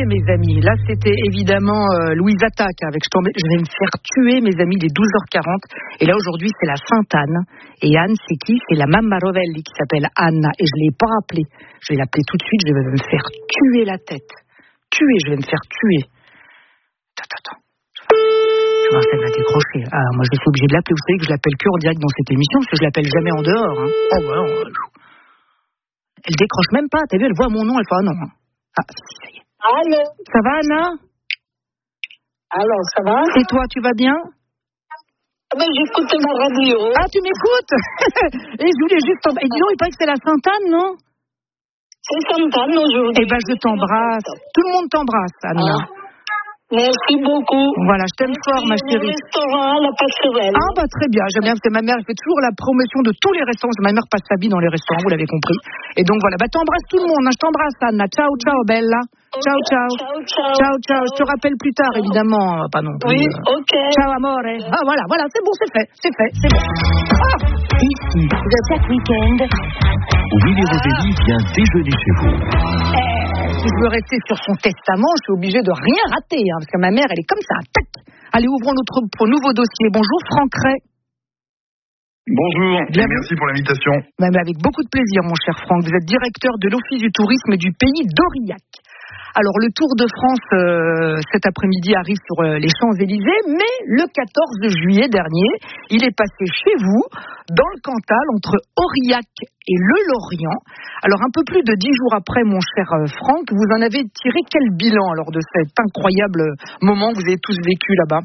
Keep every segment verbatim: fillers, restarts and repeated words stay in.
mes amis. Là, c'était évidemment euh, Louise Attaque avec je, tombais, je vais me faire tuer, mes amis, il est douze heures quarante. Et là, aujourd'hui, c'est la Sainte-Anne. Et Anne, c'est qui? C'est la Mamma Rovelli qui s'appelle Anna. Et je ne l'ai pas appelée. Je vais l'appeler tout de suite. Je vais me faire tuer la tête. Tuer, je vais me faire tuer. Attends, attends. Tu vois, ça m'a décroché. Ah, moi, je suis obligée de l'appeler. Vous savez que je l'appelle que en direct dans cette émission parce que je l'appelle jamais en dehors. Hein. Oh, ouais, ouais. Elle décroche même pas. T'as vu, elle voit mon nom, elle fait ah non. Ah, ça y est. Allô. Ça va, Anna? Alors, ça va? Et toi, tu vas bien? Ben, j'écoute ma radio. Ah, tu m'écoutes? Et je voulais juste t'embrasser. Et dis donc, il paraît que c'est la Sainte-Anne, non? C'est Sainte-Anne aujourd'hui. Eh ben, je t'embrasse. Tout le monde t'embrasse, Anna. Ah. Merci beaucoup. Voilà, je t'aime fort, ma chérie. Au restaurant, la passerelle. Ah, bah, très bien. J'aime bien, parce que ma mère, elle fait toujours la promotion de tous les restaurants. Ma mère passe sa vie dans les restaurants, vous l'avez compris. Et donc, voilà. Bah, t'embrasses tout le monde, hein. Je t'embrasse, Anna. Ciao, ciao, bella. Ciao, ciao. Ciao, ciao. Ciao, ciao. Je te rappelle plus tard, évidemment. Pas non plus. Oui, euh... ok. Ciao, amore. Ah, voilà, voilà. C'est bon, c'est fait. C'est fait, c'est bon. Ah. Ici, chaque week-end, Willy Rovelli vient déjeuner chez vous. Eh. Si je veux rester sur son testament, je suis obligée de rien rater, hein, parce que ma mère, elle est comme ça, tac. Allez, ouvrons notre nouveau dossier. Bonjour, Franck Ray. Bonjour, Bien et merci pour l'invitation. Ben, avec beaucoup de plaisir, mon cher Franck. Vous êtes directeur de l'Office du tourisme du pays d'Aurillac. Alors, le Tour de France, euh, cet après-midi, arrive sur euh, les Champs-Élysées, mais le quatorze juillet dernier, il est passé chez vous, dans le Cantal, entre Aurillac et le Lorient. Alors, un peu plus de dix jours après, mon cher euh, Franck, vous en avez tiré quel bilan, alors, de cet incroyable moment que vous avez tous vécu là-bas?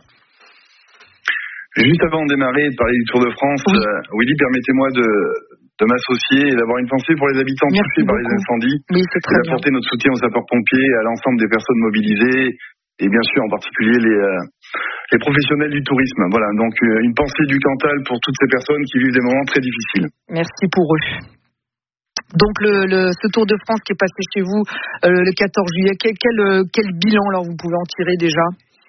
Juste avant de démarrer et de parler du Tour de France, oui. euh, Willy, permettez-moi de... de m'associer et d'avoir une pensée pour les habitants Merci touchés beaucoup. par les incendies, oui, c'est très et d'apporter notre soutien aux sapeurs-pompiers, à l'ensemble des personnes mobilisées, et bien sûr en particulier les, euh, les professionnels du tourisme. Voilà, donc euh, une pensée du Cantal pour toutes ces personnes qui vivent des moments très difficiles. Merci pour eux. Donc le, le, ce Tour de France qui est passé chez vous euh, le quatorze juillet, quel, quel, quel bilan alors vous pouvez en tirer déjà?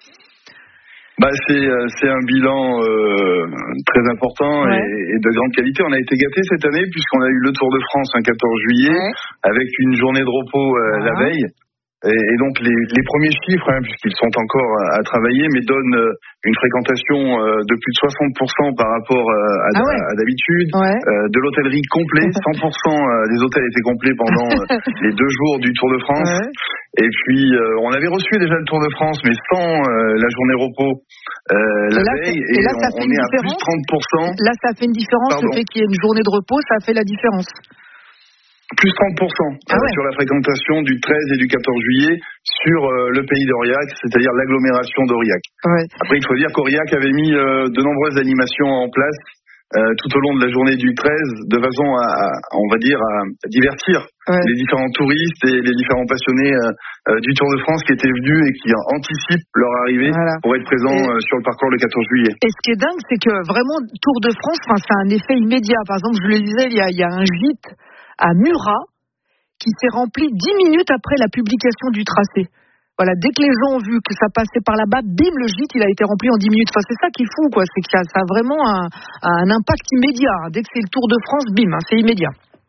Bah c'est c'est un bilan euh, très important ouais. et, et de grande qualité. On a été gâtés cette année puisqu'on a eu le Tour de France un quatorze juillet ouais. avec une journée de repos euh, ah. la veille. Et, et donc les, les premiers chiffres, hein, puisqu'ils sont encore à, à travailler, mais donnent euh, une fréquentation euh, de plus de soixante pour cent par rapport euh, à, ah ouais. à, à d'habitude. Ouais. Euh, de l'hôtellerie complet, cent pour cent des hôtels étaient complets pendant euh, les deux jours du Tour de France. Ouais. Et puis euh, on avait reçu déjà le Tour de France, mais sans euh, la journée repos euh, la là, veille. Et, et là, on, ça fait on une est différence. à plus trente pour cent. Là, ça fait une différence. Pardon. Le fait qu'il y ait une journée de repos, ça fait la différence. Plus trente pour cent ah ouais. sur la fréquentation du treize et du quatorze juillet sur euh, le pays d'Aurillac, c'est-à-dire l'agglomération d'Aurillac. Ouais. Après, il faut dire qu'Aurillac avait mis euh, de nombreuses animations en place euh, tout au long de la journée du treize, de façon à, à on va dire, à divertir ouais. les différents touristes et les différents passionnés euh, euh, du Tour de France qui étaient venus et qui anticipent leur arrivée voilà. pour être présents et... euh, sur le parcours le quatorze juillet. Et ce qui est dingue, c'est que vraiment, Tour de France, ça a un effet immédiat. Par exemple, je le disais, il y a, il y a un gîte à Murat, qui s'est rempli dix minutes après la publication du tracé. Voilà, dès que les gens ont vu que ça passait par là-bas, bim, le gîte, il a été rempli en dix minutes. Enfin, c'est ça qui est fou, quoi. C'est que ça, ça a vraiment un, un impact immédiat. Dès que c'est le Tour de France, bim, hein, c'est immédiat.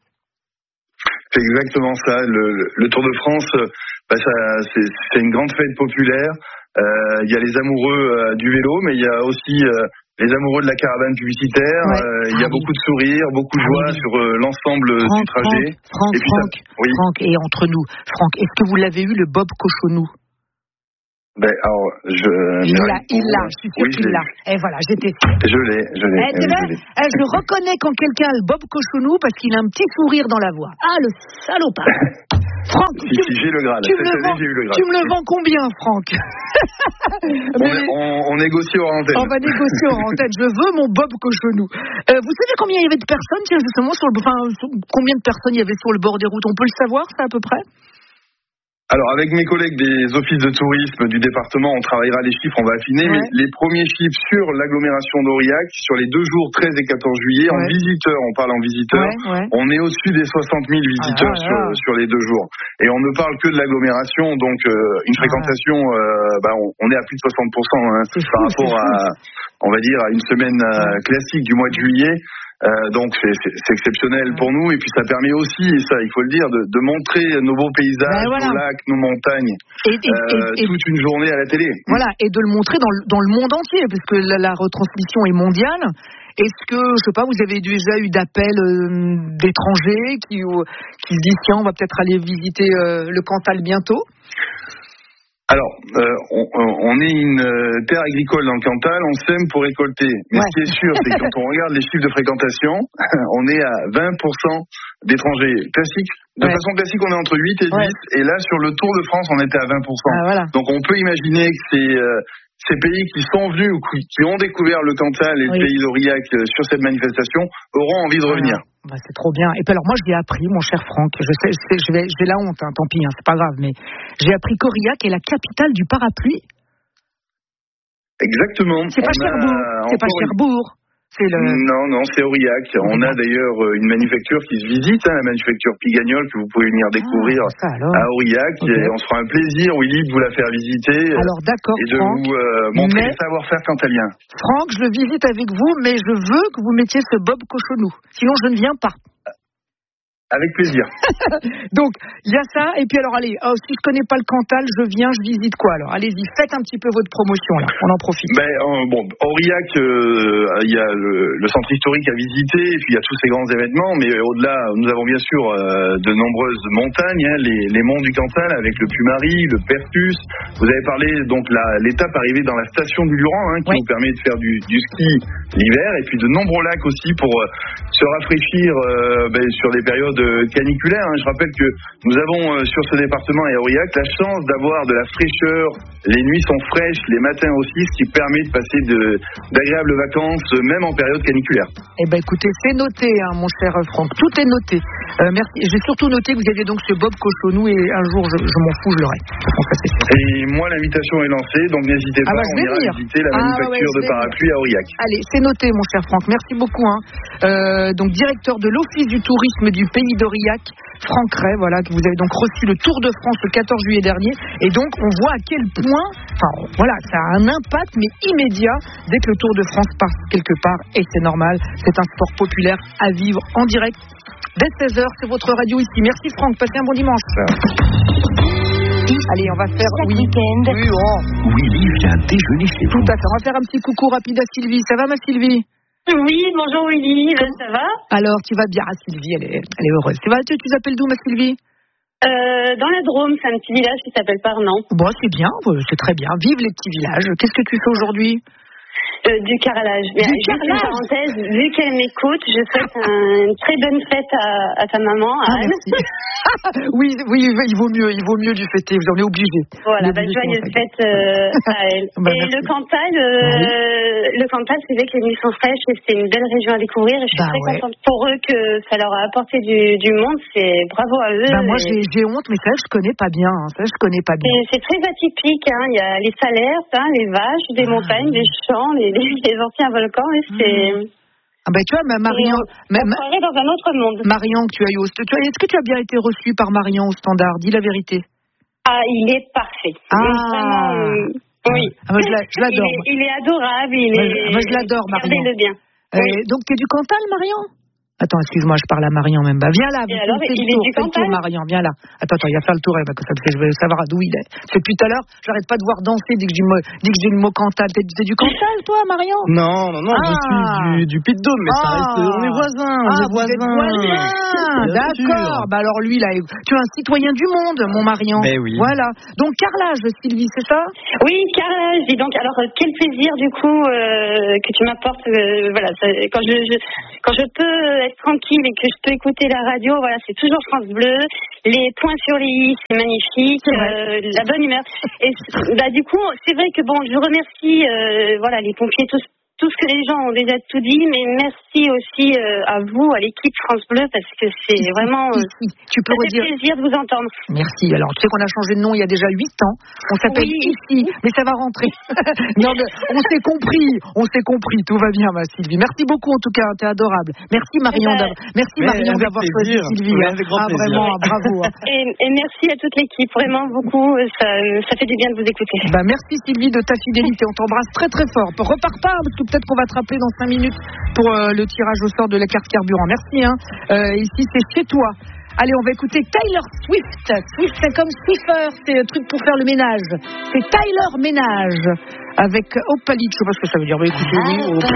C'est exactement ça. Le, le Tour de France, bah, ça, c'est, c'est une grande fête populaire. Il euh, y a les amoureux euh, du vélo, mais il y a aussi... Euh, les amoureux de la caravane publicitaire, il ouais. euh, y a ah, beaucoup oui. de sourires, beaucoup de joie ah, oui. sur euh, l'ensemble Franck, du trajet. Franck, et puis Franck, ça, oui. Franck, et entre nous, Franck, est-ce que vous l'avez eu le Bob Cochonou? Ben, alors, je... Il l'a, il l'a, je suis sûr oui, qu'il l'a. Et voilà, j'étais sûre. Je l'ai, je l'ai. Eh, je, l'ai. Eh, je reconnais quand quelqu'un a le Bob Cochonou parce qu'il a un petit sourire dans la voix. Ah, le salopard. Franck, si, tu, si, j'ai le Graal. Tu, Cette me, année, vends, j'ai eu le Graal. tu me le vends combien, Franck? on, est, on, on négocie hors antenne. On va négocier hors antenne. Je veux mon Bob Cochonou. Euh, vous savez combien il y avait de personnes, tiens, justement, sur le, enfin, combien de personnes il y avait sur le bord des routes? On peut le savoir, ça, à peu près? Alors, avec mes collègues des offices de tourisme du département, on travaillera les chiffres, on va affiner, ouais. mais les premiers chiffres sur l'agglomération d'Aurillac, sur les deux jours treize et quatorze juillet, ouais. en visiteurs, on parle en visiteurs, ouais, ouais. on est au-dessus des soixante mille visiteurs ah, sur, ah. sur les deux jours. Et on ne parle que de l'agglomération, donc euh, une fréquentation, ah. euh, bah, on, on est à plus de soixante pour cent hein, par fou, rapport à, on va dire, à une semaine euh, classique du mois de juillet. Euh, donc c'est, c'est, c'est exceptionnel pour nous, et puis ça permet aussi, et ça il faut le dire, de, de montrer nos beaux paysages, ben voilà. nos lacs, nos montagnes, et, et, euh, et, toute une journée à la télé. Voilà, et de le montrer dans le, dans le monde entier, parce que la, la retransmission est mondiale. Est-ce que, je sais pas, vous avez déjà eu d'appels euh, d'étrangers qui, euh, qui se disent tiens, on va peut-être aller visiter euh, le Cantal bientôt? Alors, euh, on, on est une terre agricole dans le Cantal, on sème pour récolter. Mais ouais. Ce qui est sûr, c'est que quand on regarde les chiffres de fréquentation, on est à vingt pour cent d'étrangers classiques. De ouais. façon classique, on est entre huit et dix. Ouais. Et là, sur le Tour de France, on était à vingt pour cent. Ah, voilà. Donc, on peut imaginer que c'est... Euh, ces pays qui sont venus ou qui ont découvert le Cantal et oui. le pays d'Aurillac sur cette manifestation auront envie de revenir. Ah, bah c'est trop bien. Et puis alors moi je l'ai appris, mon cher Franck, je sais, je sais, je vais, j'ai la honte, hein, tant pis, hein, c'est pas grave, mais j'ai appris qu'Aurillac est la capitale du parapluie. Exactement. C'est pas Cherbourg. C'est pas Cherbourg. C'est le... Non, non, c'est Aurillac. On a d'ailleurs une manufacture qui se visite, hein, la manufacture Pigagnol, que vous pouvez venir découvrir ah, ça, à Aurillac. Okay. Et on se fera un plaisir, Willy, de vous la faire visiter. Alors d'accord, et de Franck, vous euh, montrer le savoir-faire cantalien. Franck, je le visite avec vous, mais je veux que vous mettiez ce Bob Cochonou. Sinon, je ne viens pas. Avec plaisir. Donc, il y a ça, et puis alors, allez, oh, si je connais pas le Cantal, je viens, je visite quoi alors? Allez-y, faites un petit peu votre promotion là, on en profite. Ben, euh, bon, Aurillac, il euh, y a le, le centre historique à visiter, et puis il y a tous ces grands événements, mais au-delà, nous avons bien sûr euh, de nombreuses montagnes, hein, les, les monts du Cantal, avec le Puy-Marie, le Pertus. Vous avez parlé, donc, la, l'étape arrivée dans la station du Luran, hein, qui oui. nous permet de faire du, du ski l'hiver, et puis de nombreux lacs aussi pour euh, se rafraîchir euh, ben, sur des périodes caniculaire. Hein. Je rappelle que nous avons euh, sur ce département et à Aurillac la chance d'avoir de la fraîcheur. Les nuits sont fraîches, les matins aussi, ce qui permet de passer de, d'agréables vacances, même en période caniculaire. Eh ben écoutez, c'est noté, hein, mon cher Franck. Tout est noté. Euh, merci. J'ai surtout noté que vous aviez donc ce Bob Cochonou, et un jour, je, je m'en fous, je l'aurai. Et moi, l'invitation est lancée, donc n'hésitez pas, ah bah, on ira venir. visiter la ah, manufacture ouais, de parapluies à Aurillac. Allez, c'est noté, mon cher Franck. Merci beaucoup. Hein. Euh, donc directeur de l'Office du tourisme du pays d'Aurillac, Franck Ray, voilà, que vous avez donc reçu le Tour de France le quatorze juillet dernier, et donc on voit à quel point, enfin voilà, ça a un impact mais immédiat dès que le Tour de France passe quelque part, et c'est normal, c'est un sport populaire à vivre en direct dès seize heures, c'est votre radio ici. Merci Franck, passez un bon dimanche. Allez, on va faire oui. week-end. Oui, oh. Willy vient déjeuner chez vous. Tout à fait, on va faire un petit coucou rapide à Sylvie. Ça va ma Sylvie? Oui, bonjour Willy, ça va? Alors, tu vas bien, Sylvie, elle est, elle est heureuse. Tu, vas, tu, tu t'appelles d'où, ma Sylvie? euh, Dans la Drôme, c'est un petit village qui s'appelle Parnant. Bon, c'est bien, c'est très bien. Vive les petits villages. Qu'est-ce que tu fais aujourd'hui? Euh, du carrelage. Mais du juste carrelage. Une parenthèse, vu qu'elle m'écoute, je souhaite une très bonne fête à, à ta maman, à ah, Anne. oui, oui, il vaut mieux, il vaut mieux du fêter, vous en êtes obligé. Voilà, bah, joyeuse fête euh, à elle. bah, et merci. le Cantal, euh, oui. le Cantal, c'est vrai que les nuits sont fraîches et c'est une belle région à découvrir. Et je suis bah, très ouais. contente pour eux que ça leur a apporté du, du monde. C'est bravo à eux. Bah, moi, et... j'ai, j'ai honte, mais ça, je connais pas bien. Hein. Ça, je connais pas bien. Et c'est très atypique. Hein. Il y a les salaires, hein, les vaches, des ah. montagnes, des champs, les les anciens volcans, et c'est... Ah ben tu vois, ma Marion... On, on croirait dans un autre monde. Marion, que tu as eu au... Est-ce que tu as bien été reçue par Marion au standard? Dis la vérité. Ah, il est parfait. Ah vraiment, euh, oui. Ah, moi, je, la, je l'adore. Il est, il est adorable, il moi, est... Moi, je l'adore, Marion. Regardez-le bien. Euh, oui. Donc, t'es du Cantal, Marion? Attends, excuse-moi, je parle à Marion même. Bah, viens là, et alors, il est tour, du Cantal, Marion, viens là. Attends, attends, il va faire le tour, bah, que ça, je vais savoir d'où il est. C'est depuis tout à l'heure, j'arrête pas de voir danser dès que j'ai le mot Cantal. T'es, t'es du Cantal, toi, Marion? Non, non, non, ah. je suis du, du Puy-de-Dôme, mais ah. ça reste, on est voisins, ah, on est voisins. voisins. D'accord. Bah alors lui, là, tu es un citoyen du monde, mon Marion. Ben oui. Voilà. Donc carrelage, Sylvie, c'est ça? Oui, carrelage. Et donc, alors, quel plaisir, du coup, euh, que tu m'apportes. Euh, voilà, ça, quand je, je, quand je peux être tranquille et que je peux écouter la radio, voilà, c'est toujours France Bleu. Les points sur les i, c'est magnifique. Euh, la bonne humeur. Et bah, du coup, c'est vrai que bon, je remercie, euh, voilà, les pompiers, tous. Tout ce que les gens ont déjà tout dit, mais merci aussi euh, à vous, à l'équipe France Bleu, parce que c'est ici, vraiment euh, ici. Tu peux ça redire... fait plaisir de vous entendre. Merci. Alors, tu sais qu'on a changé de nom il y a déjà huit ans. On s'appelle oui. Ici, mais ça va rentrer. Non, mais on s'est compris. On s'est compris. Tout va bien, ma Sylvie. Merci beaucoup, en tout cas. T'es adorable. Merci, Marion. Eh ben, d'avoir... Merci, Marion, d'avoir choisi Sylvie. Oui, avec grand ah, plaisir. Vraiment, bravo. Et, et merci à toute l'équipe. Vraiment, beaucoup. Ça, ça fait du bien de vous écouter. Bah, merci, Sylvie, de ta fidélité. On t'embrasse très, très fort. Repars pas, parce que peut-être qu'on va te rappeler dans cinq minutes pour euh, le tirage au sort de la carte carburant. Merci. Hein. Euh, ici, c'est chez toi. Allez, on va écouter Taylor Swift. Swift, c'est comme Swiffer, c'est un truc pour faire le ménage. C'est Tyler Ménage avec Opalit. Je sais pas ce que ça veut dire. Mais écoutez, oui.